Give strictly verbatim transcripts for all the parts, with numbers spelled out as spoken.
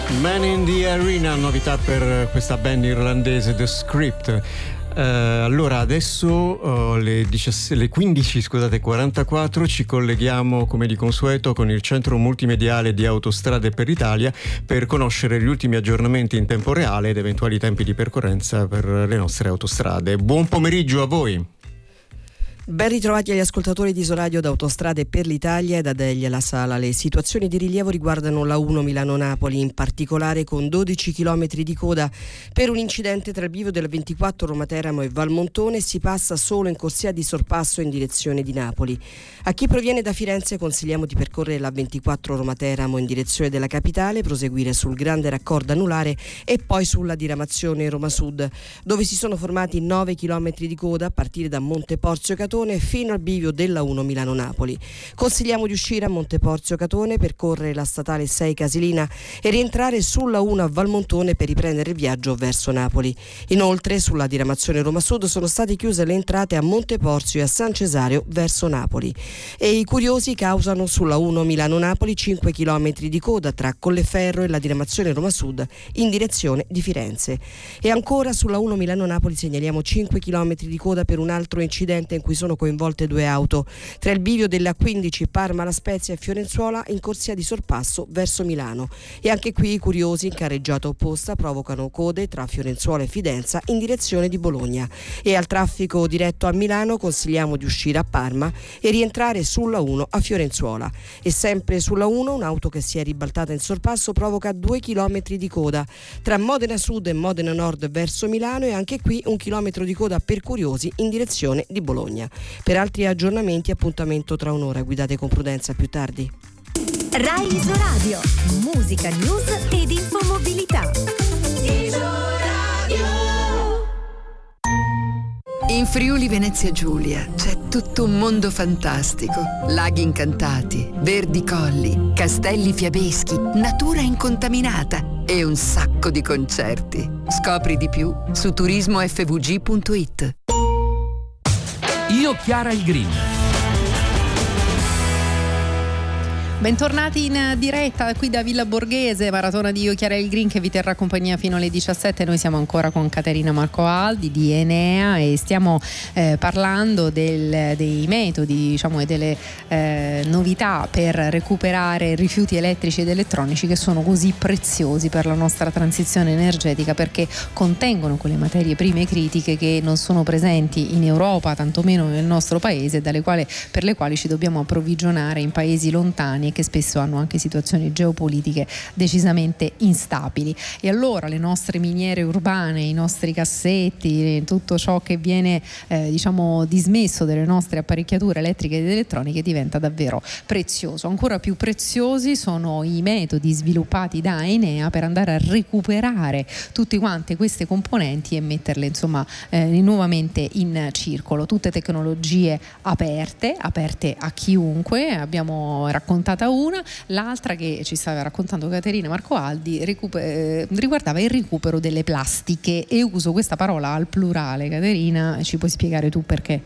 Man in the Arena, novità per questa band irlandese The Script. Uh, allora adesso uh, le, diciassette, le quindici scusate quarantaquattro ci colleghiamo come di consueto con il centro multimediale di Autostrade per l'Italia per conoscere gli ultimi aggiornamenti in tempo reale ed eventuali tempi di percorrenza per le nostre autostrade. Buon pomeriggio a voi. Ben ritrovati agli ascoltatori di Isoradio d'Autostrade per l'Italia e da Delia La Sala. Le situazioni di rilievo riguardano la uno Milano-Napoli, in particolare con dodici chilometri di coda per un incidente tra il bivio del ventiquattro Roma Teramo e Valmontone. Si passa solo in corsia di sorpasso in direzione di Napoli. A chi proviene da Firenze consigliamo di percorrere la ventiquattro Roma Teramo in direzione della capitale, proseguire sul grande raccordo anulare e poi sulla diramazione Roma Sud, dove si sono formati nove chilometri di coda a partire da Monteporzio Catone fino al bivio della uno Milano-Napoli. Consigliamo di uscire a Monteporzio Catone, percorrere la statale sei Casilina e rientrare sulla uno a Valmontone per riprendere il viaggio verso Napoli. Inoltre sulla diramazione Roma Sud sono state chiuse le entrate a Monteporzio e a San Cesareo verso Napoli e i curiosi causano sulla uno Milano-Napoli cinque chilometri di coda tra Colleferro e la diramazione Roma Sud in direzione di Firenze. E ancora sulla uno Milano-Napoli segnaliamo cinque chilometri di coda per un altro incidente in cui sono coinvolte due auto tra il bivio della quindici Parma La Spezia e Fiorenzuola in corsia di sorpasso verso Milano. E anche qui i curiosi in carreggiata opposta provocano code tra Fiorenzuola e Fidenza in direzione di Bologna. E al traffico diretto a Milano consigliamo di uscire a Parma e rientrare sulla uno a Fiorenzuola. E sempre sulla uno un'auto che si è ribaltata in sorpasso provoca due chilometri di coda tra Modena Sud e Modena Nord verso Milano e anche qui un chilometro di coda per curiosi in direzione di Bologna. Per altri aggiornamenti appuntamento tra un'ora, guidate con prudenza, più tardi. Rai Isoradio, musica, news ed infomobilità. Isoradio. In Friuli Venezia Giulia c'è tutto un mondo fantastico. Laghi incantati, verdi colli, castelli fiabeschi, natura incontaminata e un sacco di concerti. Scopri di più su turismo effe vu gi punto it. Io Chiara il Green. Bentornati in diretta qui da Villa Borghese, maratona di Io Chiara il Green che vi terrà compagnia fino alle diciassette. Noi siamo ancora con Caterina Marco Aldi di Enea e stiamo eh, parlando del, dei metodi, diciamo, e delle eh, novità per recuperare rifiuti elettrici ed elettronici che sono così preziosi per la nostra transizione energetica, perché contengono quelle materie prime critiche che non sono presenti in Europa, tantomeno nel nostro paese, dalle quali, per le quali ci dobbiamo approvvigionare in paesi lontani che spesso hanno anche situazioni geopolitiche decisamente instabili. E allora le nostre miniere urbane, i nostri cassetti, tutto ciò che viene eh, diciamo dismesso delle nostre apparecchiature elettriche ed elettroniche diventa davvero prezioso. Ancora più preziosi sono i metodi sviluppati da Enea per andare a recuperare tutte quante queste componenti e metterle insomma eh, nuovamente in circolo. Tutte tecnologie aperte, aperte a chiunque. Abbiamo raccontato una, l'altra che ci stava raccontando Caterina Marco Aldi recuper- eh, riguardava il recupero delle plastiche, e uso questa parola al plurale. Caterina, ci puoi spiegare tu perché?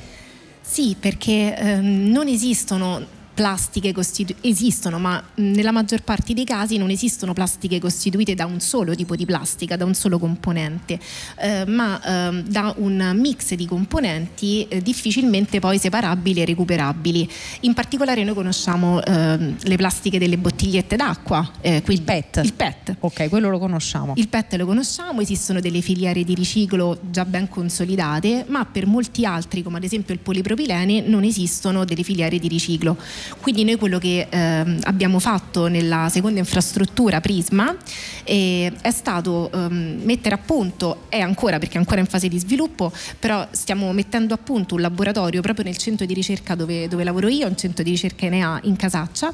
Sì, perché ehm, non esistono plastiche costitu- esistono, ma nella maggior parte dei casi non esistono plastiche costituite da un solo tipo di plastica, da un solo componente, eh, ma eh, da un mix di componenti eh, difficilmente poi separabili e recuperabili. In particolare noi conosciamo eh, le plastiche delle bottigliette d'acqua, eh, il P E T. Il P E T. Ok, quello lo conosciamo. Il P E T lo conosciamo, esistono delle filiere di riciclo già ben consolidate, ma per molti altri, come ad esempio il polipropilene, non esistono delle filiere di riciclo. Quindi noi quello che eh, abbiamo fatto nella seconda infrastruttura Prisma eh, è stato eh, mettere a punto, è ancora perché è ancora in fase di sviluppo, però stiamo mettendo a punto un laboratorio proprio nel centro di ricerca dove, dove lavoro io, un centro di ricerca Enea in Casaccia,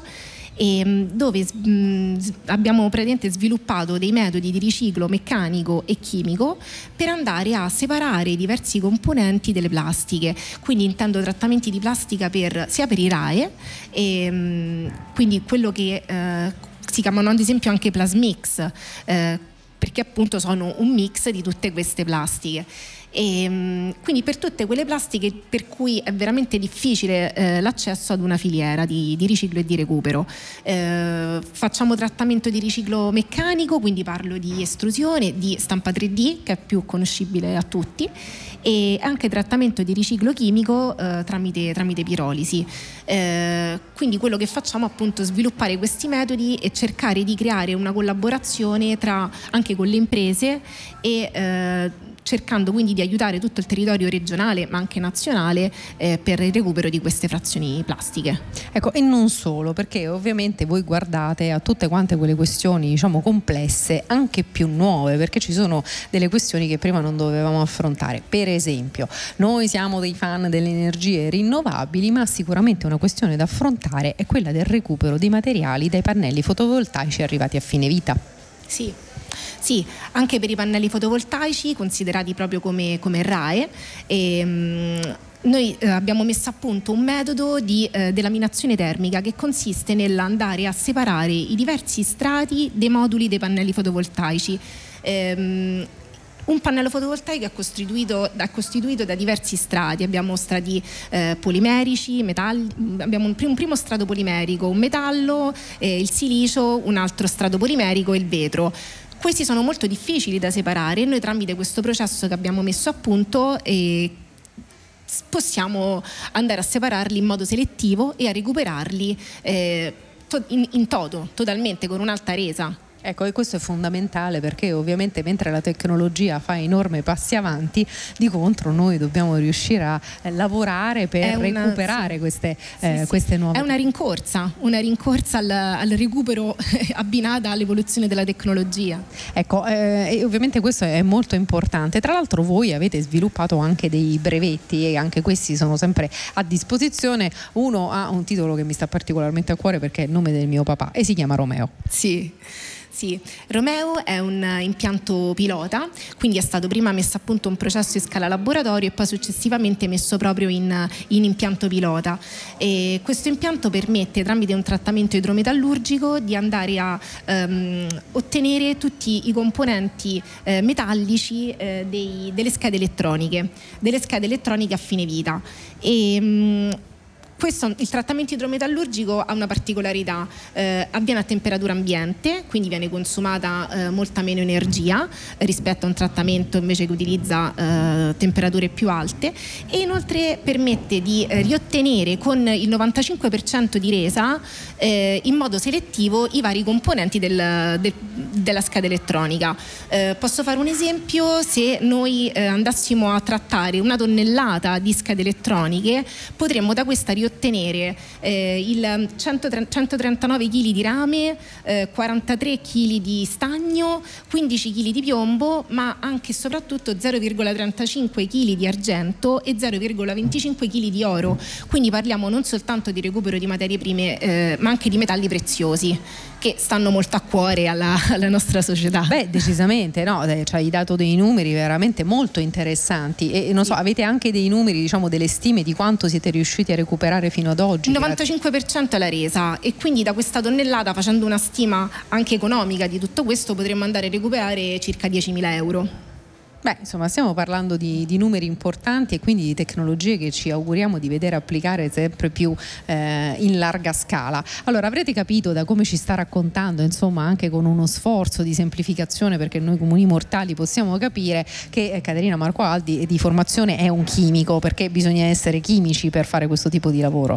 e dove mh, abbiamo praticamente sviluppato dei metodi di riciclo meccanico e chimico per andare a separare i diversi componenti delle plastiche. Quindi intendo trattamenti di plastica per, sia per i R A E, e, mh, quindi quello che eh, si chiamano ad esempio anche Plasmix, eh, perché appunto sono un mix di tutte queste plastiche. E quindi per tutte quelle plastiche per cui è veramente difficile eh, l'accesso ad una filiera di, di riciclo e di recupero. Eh, facciamo trattamento di riciclo meccanico, quindi parlo di estrusione, di stampa tre D, che è più conoscibile a tutti, e anche trattamento di riciclo chimico eh, tramite, tramite pirolisi. Eh, quindi quello che facciamo appunto è sviluppare questi metodi e cercare di creare una collaborazione tra, anche con le imprese e eh, cercando quindi di aiutare tutto il territorio regionale ma anche nazionale eh, per il recupero di queste frazioni plastiche. Ecco, e non solo, perché ovviamente voi guardate a tutte quante quelle questioni, diciamo, complesse, anche più nuove, perché ci sono delle questioni che prima non dovevamo affrontare. Per esempio, noi siamo dei fan delle energie rinnovabili, ma sicuramente una questione da affrontare è quella del recupero di materiali dai pannelli fotovoltaici arrivati a fine vita. Sì. Sì, anche per i pannelli fotovoltaici considerati proprio come, come R A E. E, mh, noi eh, abbiamo messo a punto un metodo di eh, delaminazione termica che consiste nell'andare a separare i diversi strati dei moduli dei pannelli fotovoltaici. Ehm, Un pannello fotovoltaico è costituito, è costituito da diversi strati. Abbiamo strati eh, polimerici, metalli, abbiamo un primo, un primo strato polimerico, un metallo, eh, il silicio, un altro strato polimerico e il vetro. Questi sono molto difficili da separare e noi tramite questo processo che abbiamo messo a punto eh, possiamo andare a separarli in modo selettivo e a recuperarli eh, to- in, in toto, totalmente, con un'alta resa. Ecco, e questo è fondamentale perché ovviamente mentre la tecnologia fa enormi passi avanti, di contro noi dobbiamo riuscire a lavorare per una, recuperare sì. queste, sì, eh, sì. queste nuove. È una rincorsa, una rincorsa al, al recupero abbinata all'evoluzione della tecnologia. Ecco, eh, e ovviamente questo è molto importante. Tra l'altro voi avete sviluppato anche dei brevetti e anche questi sono sempre a disposizione. Uno ha un titolo che mi sta particolarmente a cuore perché è il nome del mio papà e si chiama Romeo. Sì. Sì, Romeo è un impianto pilota, quindi è stato prima messo a punto un processo in scala laboratorio e poi successivamente messo proprio in, in impianto pilota. E questo impianto permette tramite un trattamento idrometallurgico di andare a um, ottenere tutti i componenti eh, metallici eh, dei, delle schede elettroniche, delle schede elettroniche a fine vita. E, um, Questo, il trattamento idrometallurgico ha una particolarità, eh, avviene a temperatura ambiente, quindi viene consumata eh, molta meno energia eh, rispetto a un trattamento invece che utilizza eh, temperature più alte, e inoltre permette di eh, riottenere con il novantacinque per cento di resa eh, in modo selettivo i vari componenti del, del, della scheda elettronica. Eh, posso fare un esempio: se noi eh, andassimo a trattare una tonnellata di schede elettroniche, potremmo da questa riottenere ottenere eh, il centotrentanove chili di rame, eh, quarantatré chili di stagno, quindici chili di piombo, ma anche e soprattutto zero virgola trentacinque chili di argento e zero virgola venticinque chili di oro. Quindi parliamo non soltanto di recupero di materie prime, eh, ma anche di metalli preziosi che stanno molto a cuore alla, alla nostra società. Beh, decisamente, no? Ci hai dato dei numeri veramente molto interessanti e non so, avete anche dei numeri, diciamo, delle stime di quanto siete riusciti a recuperare fino ad oggi? Il novantacinque per cento è la resa, e quindi da questa tonnellata, facendo una stima anche economica di tutto questo, potremmo andare a recuperare circa diecimila euro. Beh, insomma, stiamo parlando di, di numeri importanti e quindi di tecnologie che ci auguriamo di vedere applicare sempre più eh, in larga scala. Allora, avrete capito da come ci sta raccontando, insomma, anche con uno sforzo di semplificazione, perché noi comuni mortali possiamo capire che Caterina Marco Aldi di formazione è un chimico, perché bisogna essere chimici per fare questo tipo di lavoro.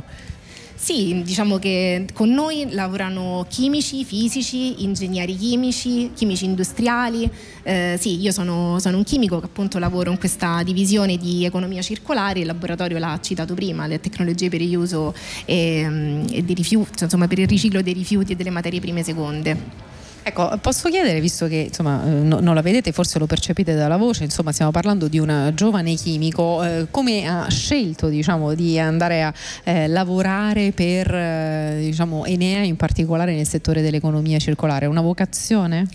Sì, diciamo che con noi lavorano chimici, fisici, ingegneri chimici, chimici industriali. Eh, sì, io sono, sono un chimico che appunto lavoro in questa divisione di economia circolare. Il laboratorio l'ha citato prima, le tecnologie per il riuso e, e di rifiuti, insomma per il riciclo dei rifiuti e delle materie prime seconde. Ecco, posso chiedere, visto che insomma no, non la vedete, forse lo percepite dalla voce, insomma stiamo parlando di un giovane chimico, eh, come ha scelto, diciamo, di andare a eh, lavorare per eh, diciamo Enea, in particolare nel settore dell'economia circolare? Una vocazione?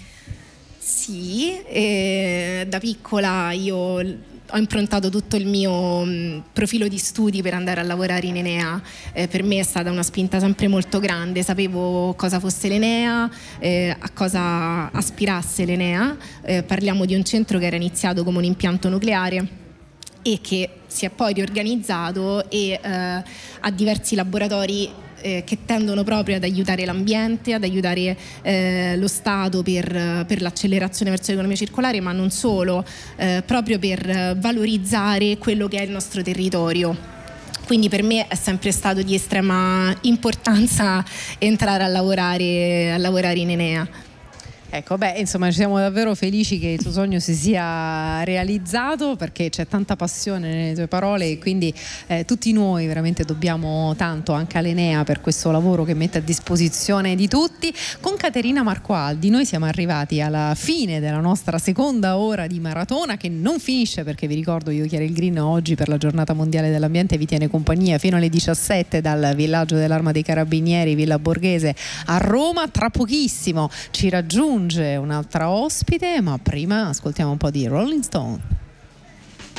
Sì, eh, da piccola io ho improntato tutto il mio mh, profilo di studi per andare a lavorare in Enea. Eh, per me è stata una spinta sempre molto grande, sapevo cosa fosse l'Enea, eh, a cosa aspirasse l'Enea. Eh, parliamo di un centro che era iniziato come un impianto nucleare e che si è poi riorganizzato e eh, ha diversi laboratori eh, che tendono proprio ad aiutare l'ambiente, ad aiutare eh, lo Stato per, per l'accelerazione verso l'economia circolare, ma non solo, eh, proprio per valorizzare quello che è il nostro territorio. Quindi per me è sempre stato di estrema importanza entrare a lavorare, a lavorare in Enea. Ecco, beh, insomma, siamo davvero felici che il tuo sogno si sia realizzato, perché c'è tanta passione nelle tue parole e quindi eh, tutti noi veramente dobbiamo tanto anche all'Enea per questo lavoro che mette a disposizione di tutti. Con Caterina Marcoaldi noi siamo arrivati alla fine della nostra seconda ora di maratona, che non finisce, perché vi ricordo Io Chiara il Green oggi per la giornata mondiale dell'ambiente vi tiene compagnia fino alle diciassette dal villaggio dell'Arma dei Carabinieri Villa Borghese a Roma. Tra pochissimo ci raggiunge un'altra ospite, ma prima ascoltiamo un po' di Rolling Stone.